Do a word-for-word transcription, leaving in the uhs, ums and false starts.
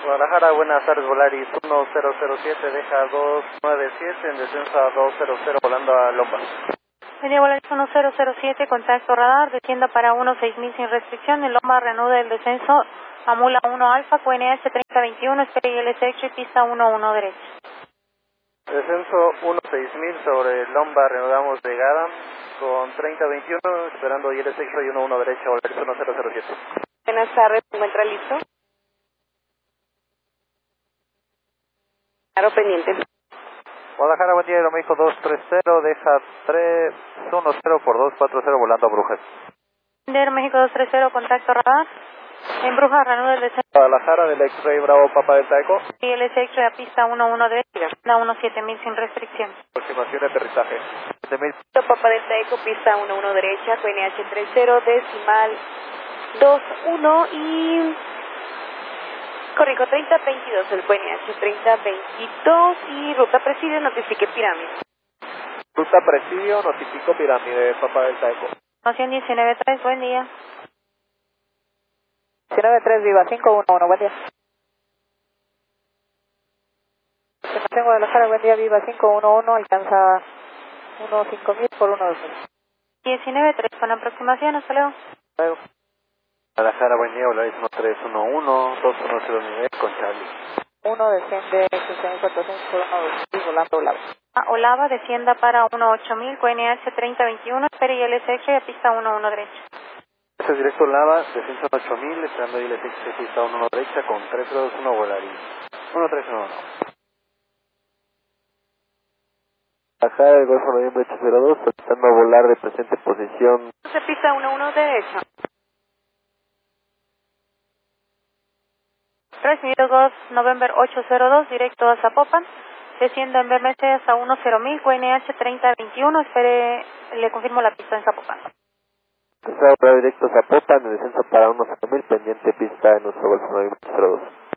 Guadalajara, buenas tardes, Volaris uno cero cero siete, deja dos nueve siete en descenso a dos cero cero volando a Lomba. Media Volaris uno cero cero siete, contacto radar, descienda para uno seis mil sin restricción, en Lomba reanuda el descenso a Mula uno Alfa, Q N H treinta veintiuno, espere I L S X y pista uno uno derecha. Descenso uno seis mil sobre Lomba, reanudamos llegada con treinta veintiuno, esperando I L S X y uno uno derecha, Volaris uno cero cero siete. Buenas tardes, ¿se encuentra listo? Claro, pendiente. Guadalajara, buen día, Aeroméxico dos tres cero, deja tres uno cero por dos cuatro cero volando a Brujas. Aeroméxico dos tres cero, contacto radar, en Brujas reanuda el descenso. Guadalajara, del X-Ray Bravo Papa Delta Eco. I L S X a pista uno uno derecha, a uno siete mil sin restricción. Aproximación de aterrizaje. siete mil. Papa Delta Eco, pista uno uno derecha, Q N H treinta, decimal dos uno y... Corrijo, treinta veintidós, el Q N H treinta veintidós y ruta Presidio, notifique pirámide. Ruta Presidio, notifico pirámide, Papa Delta Eco. Noción diecinueve tres, buen día. diecinueve tres, Viva cinco uno uno, buen día. Estación Guadalajara, buen día, Viva cinco uno uno, alcanza uno cinco mil por uno dos mil. diecinueve tres, con aproximación, hasta luego. Luego. Guadalajara, buen día, Volaris uno tres uno uno, dos uno cero nueve con Charlie. uno desciende quince mil cuatrocientos por uno dos mil, volando Olava. Olava, descienda para uno ocho mil, Q N H treinta veintiuno, espere I L S X y a pista uno uno derecha. Este es directo Olava, descenso a ocho mil, esperando I L S X y pista uno uno derecha con tres cero dos uno Volaris. uno tres uno uno. Guadalajara, el Golfo Noviembre ocho cero dos, solicitando volar de presente posición. Pista uno uno derecha. Recibido Golf November ocho cero dos, directo a Zapopan. Descienda en B M C hasta uno cero mil, Q N H treinta veintiuno, espere, le confirmo la pista en Zapopan. Está directo a Zapopan, el descenso para uno cero mil, pendiente pista en nuestro Golfo Noviembre ocho cero dos.